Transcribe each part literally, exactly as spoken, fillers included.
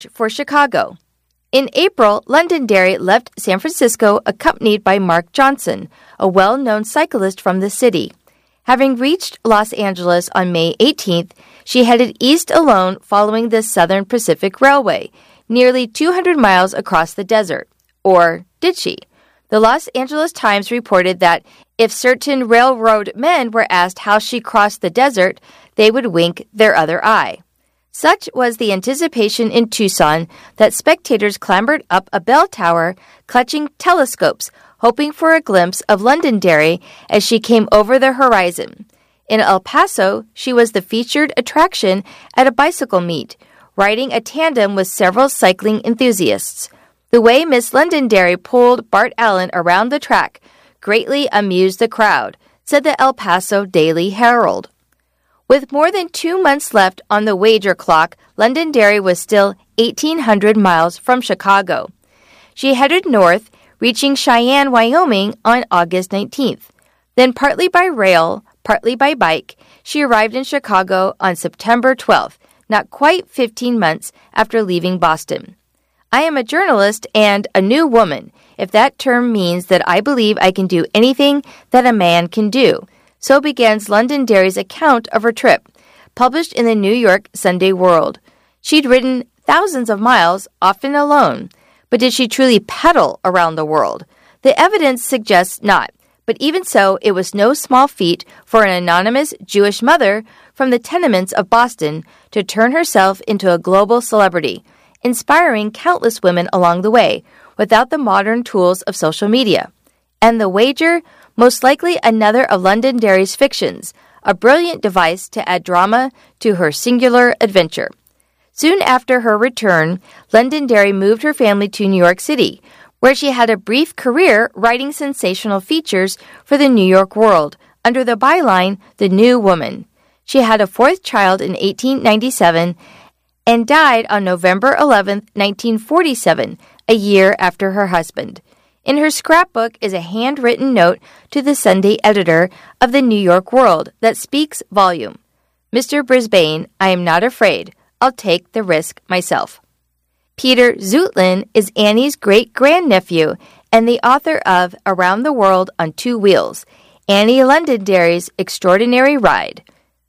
for Chicago. In April, Londonderry left San Francisco accompanied by Mark Johnson, a well-known cyclist from the city. Having reached Los Angeles on May eighteenth, she headed east alone following the Southern Pacific Railway, nearly two hundred miles across the desert. Or did she? The Los Angeles Times reported that if certain railroad men were asked how she crossed the desert, they would wink their other eye. Such was the anticipation in Tucson that spectators clambered up a bell tower, clutching telescopes, hoping for a glimpse of Londonderry as she came over the horizon. In El Paso, she was the featured attraction at a bicycle meet, riding a tandem with several cycling enthusiasts. The way Miss Londonderry pulled Bart Allen around the track greatly amused the crowd, said the El Paso Daily Herald. With more than two months left on the wager clock, Londonderry was still eighteen hundred miles from Chicago. She headed north, reaching Cheyenne, Wyoming on August nineteenth. Then partly by rail, partly by bike, she arrived in Chicago on September twelfth, not quite fifteen months after leaving Boston. I am a journalist and a new woman, if that term means that I believe I can do anything that a man can do. So begins Londonderry's account of her trip, published in the New York Sunday World. She'd ridden thousands of miles, often alone. But did she truly pedal around the world? The evidence suggests not. But even so, it was no small feat for an anonymous Jewish mother from the tenements of Boston to turn herself into a global celebrity, inspiring countless women along the way without the modern tools of social media. And the wager? Most likely another of Londonderry's fictions, a brilliant device to add drama to her singular adventure. Soon after her return, Londonderry moved her family to New York City, where she had a brief career writing sensational features for the New York World under the byline The New Woman. She had a fourth child in eighteen ninety-seven and died on November eleventh, nineteen forty-seven, a year after her husband. In her scrapbook is a handwritten note to the Sunday editor of the New York World that speaks volume. Mister Brisbane, I am not afraid. I'll take the risk myself. Peter Zutlin is Annie's great-grandnephew and the author of Around the World on Two Wheels, Annie Londonderry's Extraordinary Ride.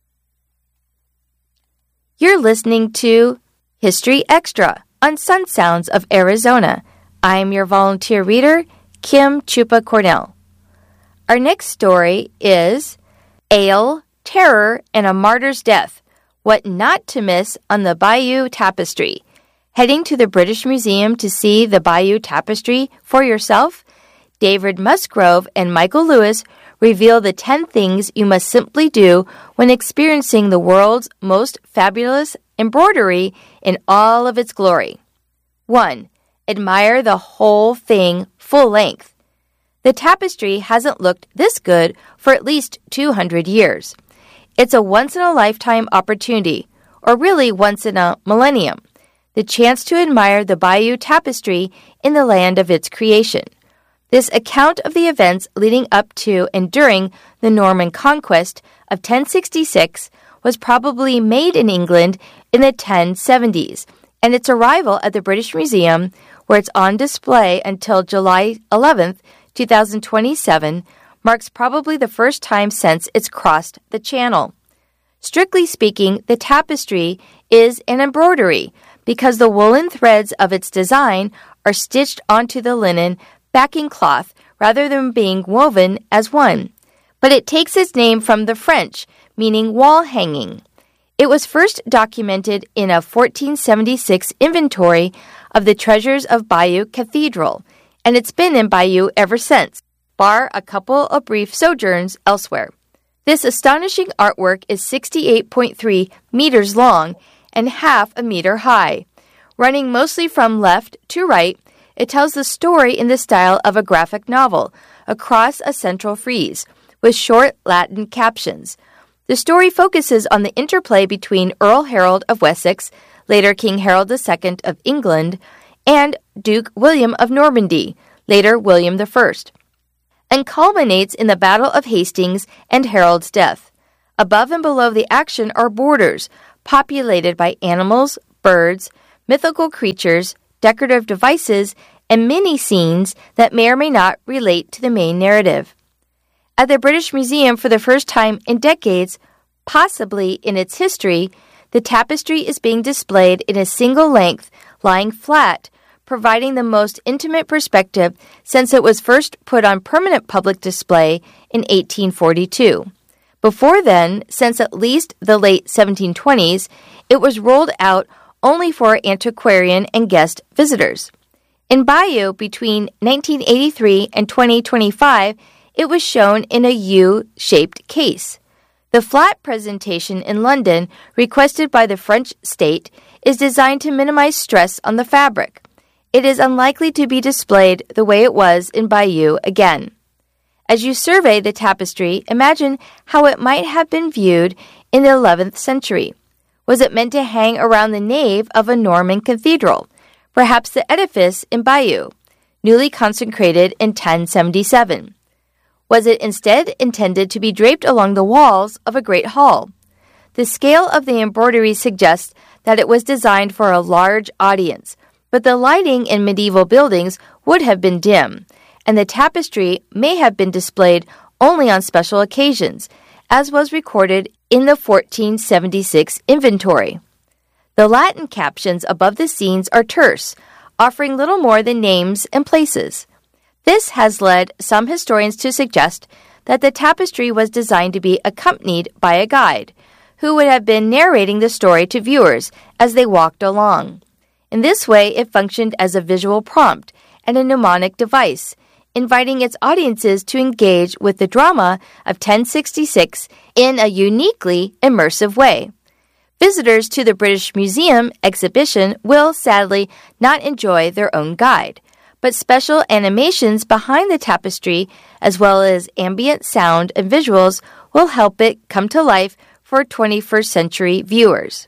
You're listening to History Extra on Sun Sounds of Arizona. I am your volunteer reader, Kim Chupa Cornell. Our next story is Ale, Terror, and a Martyr's Death, What Not to Miss on the Bayeux Tapestry. Heading to the British Museum to see the Bayeux Tapestry for yourself? David Musgrove and Michael Lewis reveal the ten things you must simply do when experiencing the world's most fabulous embroidery in all of its glory. one. Admire the whole thing full length. The tapestry hasn't looked this good for at least two hundred years. It's a once-in-a-lifetime opportunity, or really once in a millennium, the chance to admire the Bayeux Tapestry in the land of its creation. This account of the events leading up to and during the Norman conquest of ten sixty-six was probably made in England in the ten seventies, and its arrival at the British Museum, where it's on display until July eleventh, twenty twenty-seven, marks probably the first time since it's crossed the channel. Strictly speaking, the tapestry is an embroidery because the woolen threads of its design are stitched onto the linen backing cloth rather than being woven as one. But it takes its name from the French, meaning wall hanging. It was first documented in a fourteen seventy-six inventory of the treasures of Bayeux Cathedral, and it's been in Bayeux ever since, bar a couple of brief sojourns elsewhere. This astonishing artwork is sixty-eight point three meters long and half a meter high. Running mostly from left to right, it tells the story in the style of a graphic novel across a central frieze, with short Latin captions. The story focuses on the interplay between Earl Harold of Wessex, later King Harold the Second of England, and Duke William of Normandy, later William the First, and culminates in the Battle of Hastings and Harold's death. Above and below the action are borders, populated by animals, birds, mythical creatures, decorative devices, and mini-scenes that may or may not relate to the main narrative. At the British Museum, for the first time in decades, possibly in its history, the tapestry is being displayed in a single length, lying flat, providing the most intimate perspective since it was first put on permanent public display in eighteen forty-two. Before then, since at least the late seventeen twenties, it was rolled out only for antiquarian and guest visitors. In Bayeux, between nineteen eighty-three and twenty twenty-five, it was shown in a U-shaped case. The flat presentation in London, requested by the French state, is designed to minimize stress on the fabric. It is unlikely to be displayed the way it was in Bayeux again. As you survey the tapestry, imagine how it might have been viewed in the eleventh century. Was it meant to hang around the nave of a Norman cathedral, perhaps the edifice in Bayeux, newly consecrated in ten seventy-seven? Was it instead intended to be draped along the walls of a great hall? The scale of the embroidery suggests that it was designed for a large audience, but the lighting in medieval buildings would have been dim, and the tapestry may have been displayed only on special occasions, as was recorded in the fourteen seventy-six inventory. The Latin captions above the scenes are terse, offering little more than names and places. This has led some historians to suggest that the tapestry was designed to be accompanied by a guide, who would have been narrating the story to viewers as they walked along. In this way, it functioned as a visual prompt and a mnemonic device, inviting its audiences to engage with the drama of ten sixty-six in a uniquely immersive way. Visitors to the British Museum exhibition will sadly not enjoy their own guide, but special animations behind the tapestry, as well as ambient sound and visuals, will help it come to life for twenty-first century viewers.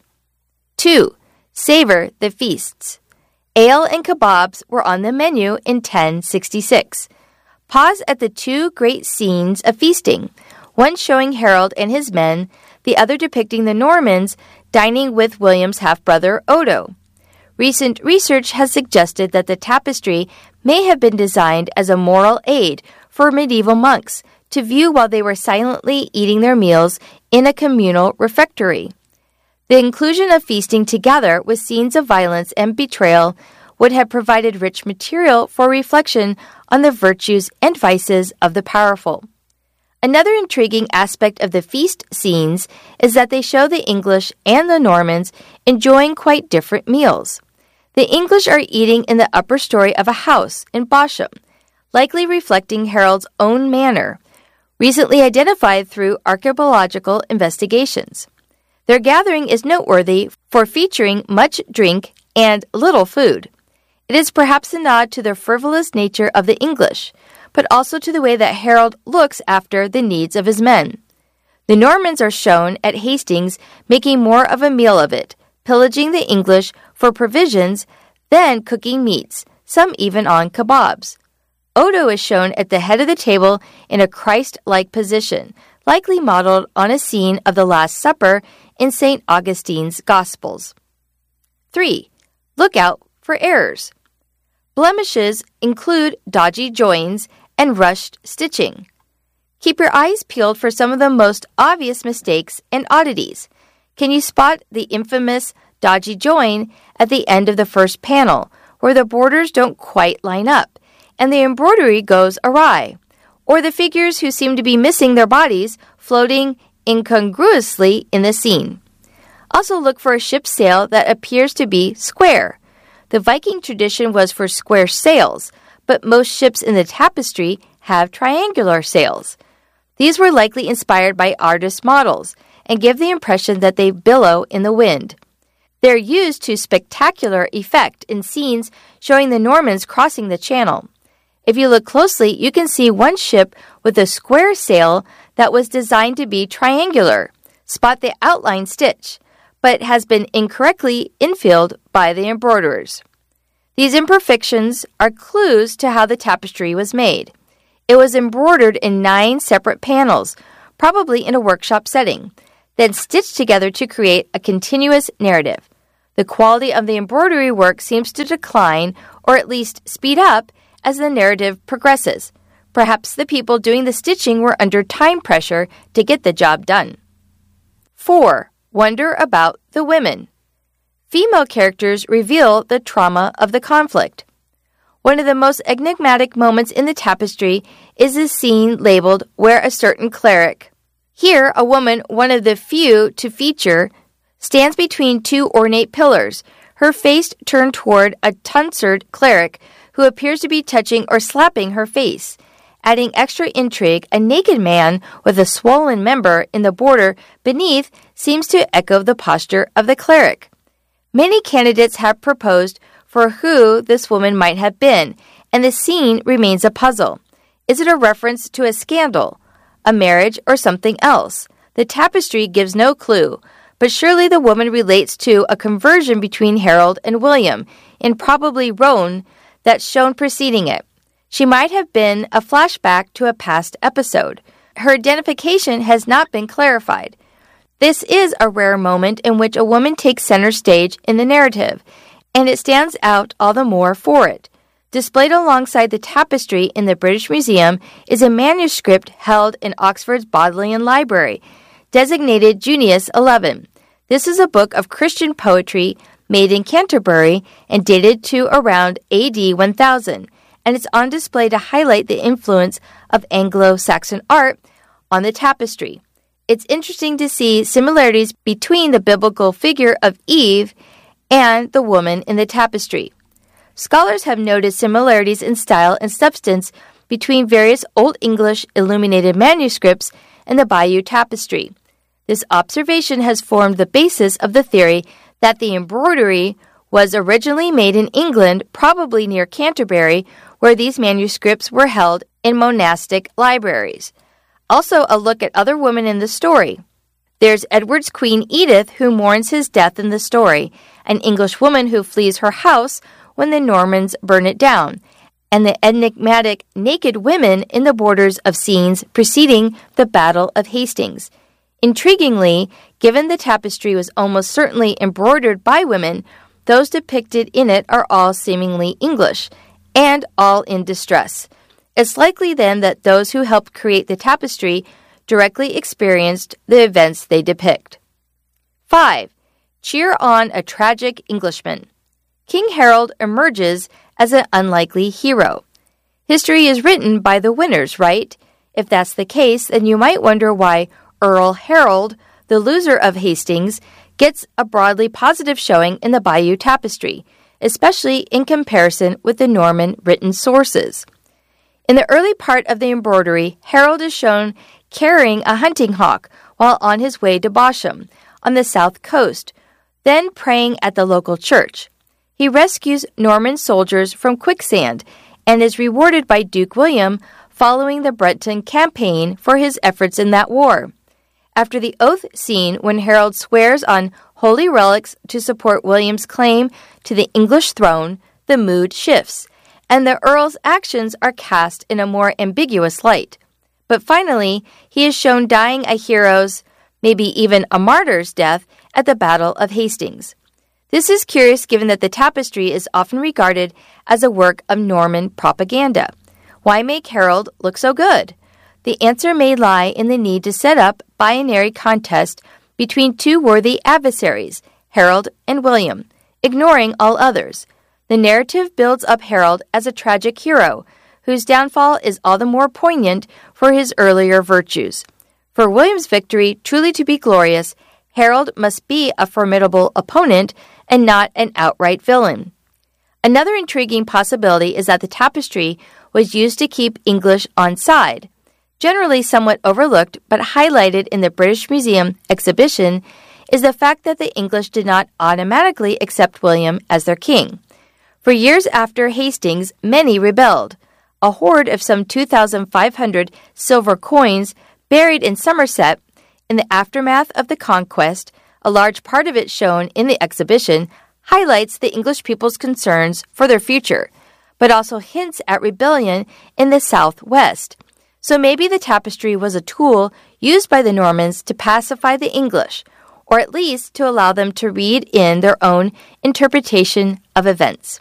two. Savor the feasts. Ale and kebabs were on the menu in ten sixty-six. Pause at the two great scenes of feasting, one showing Harold and his men, the other depicting the Normans dining with William's half-brother Odo. Recent research has suggested that the tapestry may have been designed as a moral aid for medieval monks to view while they were silently eating their meals in a communal refectory. The inclusion of feasting together with scenes of violence and betrayal would have provided rich material for reflection on the virtues and vices of the powerful. Another intriguing aspect of the feast scenes is that they show the English and the Normans enjoying quite different meals. The English are eating in the upper story of a house in Bosham, likely reflecting Harold's own manor, recently identified through archaeological investigations. Their gathering is noteworthy for featuring much drink and little food. It is perhaps a nod to the frivolous nature of the English, but also to the way that Harold looks after the needs of his men. The Normans are shown at Hastings making more of a meal of it, pillaging the English for provisions, then cooking meats, some even on kebabs. Odo is shown at the head of the table in a Christ-like position, likely modeled on a scene of the Last Supper in Saint Augustine's Gospels. three. Look out for errors. Blemishes include dodgy joins and rushed stitching. Keep your eyes peeled for some of the most obvious mistakes and oddities. Can you spot the infamous dodgy join at the end of the first panel, where the borders don't quite line up, and the embroidery goes awry? Or the figures who seem to be missing their bodies floating incongruously in the scene. Also look for a ship's sail that appears to be square. The Viking tradition was for square sails, but most ships in the tapestry have triangular sails. These were likely inspired by artist models and give the impression that they billow in the wind. They're used to spectacular effect in scenes showing the Normans crossing the channel. If you look closely, you can see one ship with a square sail that was designed to be triangular. Spot the outline stitch, but has been incorrectly infilled by the embroiderers. These imperfections are clues to how the tapestry was made. It was embroidered in nine separate panels, probably in a workshop setting, then stitched together to create a continuous narrative. The quality of the embroidery work seems to decline, or at least speed up, as the narrative progresses. Perhaps the people doing the stitching were under time pressure to get the job done. four. Wonder about the women. Female characters reveal the trauma of the conflict. One of the most enigmatic moments in the tapestry is the scene labeled "Where a Certain Cleric." Here, a woman, one of the few to feature, stands between two ornate pillars, her face turned toward a tonsured cleric who appears to be touching or slapping her face. Adding extra intrigue, a naked man with a swollen member in the border beneath seems to echo the posture of the cleric. Many candidates have proposed for who this woman might have been, and the scene remains a puzzle. Is it a reference to a scandal, a marriage, or something else? The tapestry gives no clue, but surely the woman relates to a conversion between Harold and William, in probably Roan, that's shown preceding it. She might have been a flashback to a past episode. Her identification has not been clarified. This is a rare moment in which a woman takes center stage in the narrative, and it stands out all the more for it. Displayed alongside the tapestry in the British Museum is a manuscript held in Oxford's Bodleian Library, designated Junius eleven. This is a book of Christian poetry made in Canterbury and dated to around A D one thousand, and it's on display to highlight the influence of Anglo-Saxon art on the tapestry. It's interesting to see similarities between the biblical figure of Eve and the woman in the tapestry. Scholars have noted similarities in style and substance between various Old English illuminated manuscripts and the Bayeux tapestry. This observation has formed the basis of the theory that the embroidery was originally made in England, probably near Canterbury, where these manuscripts were held in monastic libraries. Also, a look at other women in the story. There's Edward's Queen Edith, who mourns his death in the story, an English woman who flees her house when the Normans burn it down, and the enigmatic naked women in the borders of scenes preceding the Battle of Hastings. Intriguingly, given the tapestry was almost certainly embroidered by women, those depicted in it are all seemingly English, and all in distress. It's likely then that those who helped create the tapestry directly experienced the events they depict. five. Cheer on a tragic Englishman. King Harold emerges as an unlikely hero. History is written by the winners, right? If that's the case, then you might wonder why Earl Harold, the loser of Hastings, gets a broadly positive showing in the Bayeux tapestry, especially in comparison with the Norman written sources. In the early part of the embroidery, Harold is shown carrying a hunting hawk while on his way to Bosham, on the south coast, then praying at the local church. He rescues Norman soldiers from quicksand and is rewarded by Duke William following the Breton campaign for his efforts in that war. After the oath scene, when Harold swears on holy relics to support William's claim to the English throne, the mood shifts, and the Earl's actions are cast in a more ambiguous light. But finally, he is shown dying a hero's, maybe even a martyr's death at the Battle of Hastings. This is curious given that the tapestry is often regarded as a work of Norman propaganda. Why make Harold look so good? The answer may lie in the need to set up binary contest between two worthy adversaries, Harold and William, ignoring all others. The narrative builds up Harold as a tragic hero, whose downfall is all the more poignant for his earlier virtues. For William's victory truly to be glorious, Harold must be a formidable opponent and not an outright villain. Another intriguing possibility is that the tapestry was used to keep English on side. Generally somewhat overlooked but highlighted in the British Museum exhibition is the fact that the English did not automatically accept William as their king. For years after Hastings, many rebelled. A hoard of some two thousand five hundred silver coins buried in Somerset in the aftermath of the conquest, a large part of it shown in the exhibition, highlights the English people's concerns for their future, but also hints at rebellion in the southwest. So maybe the tapestry was a tool used by the Normans to pacify the English, or at least to allow them to read in their own interpretation of events.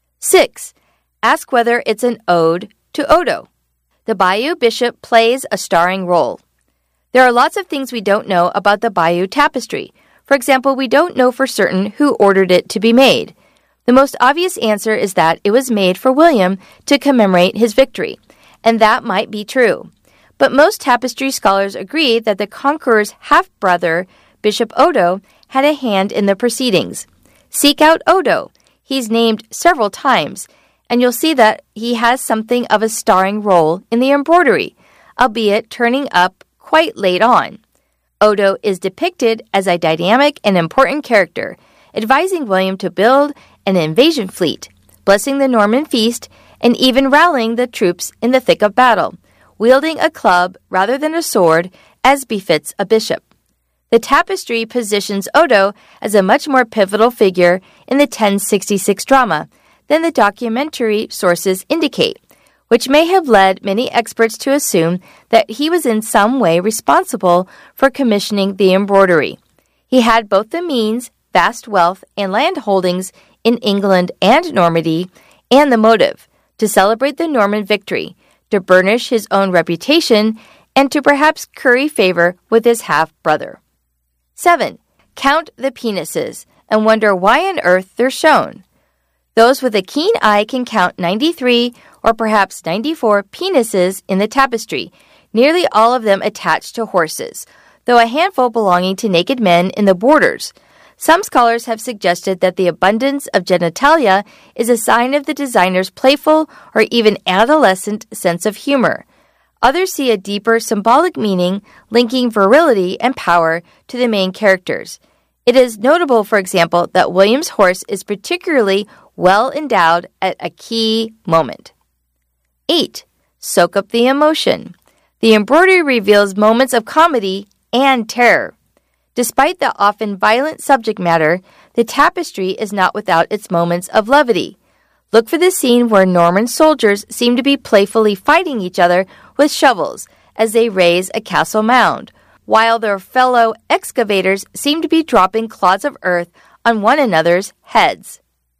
Six, ask whether it's an ode to Odo. The Bayeux bishop plays a starring role. There are lots of things we don't know about the Bayeux Tapestry. For example, we don't know for certain who ordered it to be made. The most obvious answer is that it was made for William to commemorate his victory, and that might be true. But most tapestry scholars agree that the conqueror's half-brother, Bishop Odo, had a hand in the proceedings. Seek out Odo. He's named several times, and you'll see that he has something of a starring role in the embroidery, albeit turning up quite late on. Odo is depicted as a dynamic and important character, advising William to build an invasion fleet, blessing the Norman feast, and even rallying the troops in the thick of battle, wielding a club rather than a sword, as befits a bishop. The tapestry positions Odo as a much more pivotal figure in the ten sixty-six drama than the documentary sources indicate, which may have led many experts to assume that he was in some way responsible for commissioning the embroidery. He had both the means, vast wealth, and land holdings in England and Normandy, and the motive, to celebrate the Norman victory, to burnish his own reputation, and to perhaps curry favor with his half-brother. Seven, count the penises and wonder why on earth they're shown. Those with a keen eye can count ninety-three or perhaps ninety-four penises in the tapestry, nearly all of them attached to horses, though a handful belonging to naked men in the borders. Some scholars have suggested that the abundance of genitalia is a sign of the designer's playful or even adolescent sense of humor. Others see a deeper symbolic meaning linking virility and power to the main characters. It is notable, for example, that William's horse is particularly well endowed at a key moment. Eight, soak up the emotion. The embroidery reveals moments of comedy and terror. Despite the often violent subject matter, the tapestry is not without its moments of levity. Look for the scene where Norman soldiers seem to be playfully fighting each other with shovels as they raise a castle mound, while their fellow excavators seem to be dropping clods of earth on one another's heads.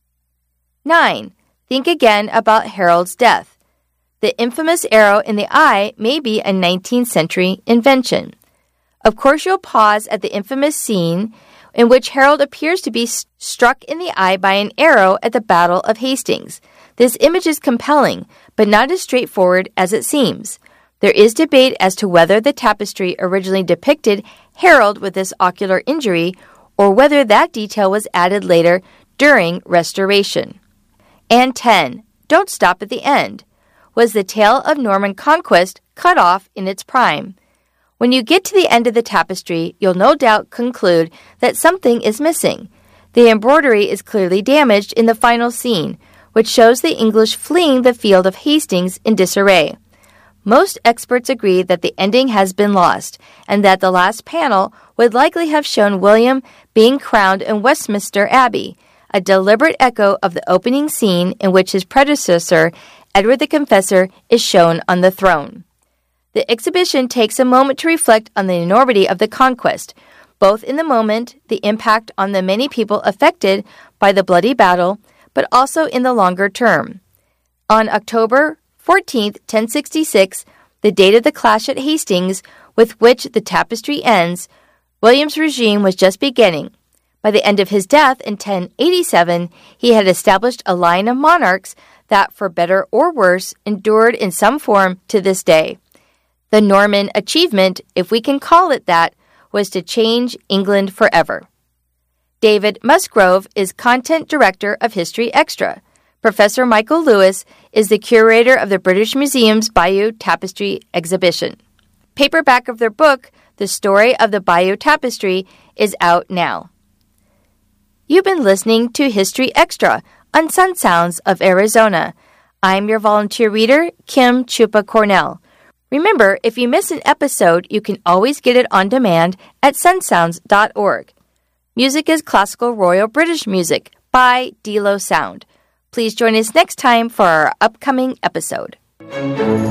Nine, think again about Harold's death. The infamous arrow in the eye may be a nineteenth century invention. Of course, you'll pause at the infamous scene in which Harold appears to be st- struck in the eye by an arrow at the Battle of Hastings. This image is compelling, but not as straightforward as it seems. There is debate as to whether the tapestry originally depicted Harold with this ocular injury or whether that detail was added later during restoration. And ten, don't stop at the end. Was the tale of Norman conquest cut off in its prime? When you get to the end of the tapestry, you'll no doubt conclude that something is missing. The embroidery is clearly damaged in the final scene, which shows the English fleeing the field of Hastings in disarray. Most experts agree that the ending has been lost, and that the last panel would likely have shown William being crowned in Westminster Abbey, a deliberate echo of the opening scene in which his predecessor, Edward the Confessor, is shown on the throne. The exhibition takes a moment to reflect on the enormity of the conquest, both in the moment, the impact on the many people affected by the bloody battle, but also in the longer term. On October fourteenth, ten sixty-six, the date of the clash at Hastings, with which the tapestry ends, William's regime was just beginning. By the end of his death in ten eighty-seven, he had established a line of monarchs that, for better or worse, endured in some form to this day. The Norman achievement, if we can call it that, was to change England forever. David Musgrove is Content Director of History Extra. Professor Michael Lewis is the curator of the British Museum's Bayeux Tapestry exhibition. Paperback of their book, The Story of the Bayeux Tapestry, is out now. You've been listening to History Extra on Sun Sounds of Arizona. I'm your volunteer reader, Kim Chupa Cornell. Remember, if you miss an episode, you can always get it on demand at sun sounds dot org. Music is classical Royal British music by D L O Sound. Please join us next time for our upcoming episode.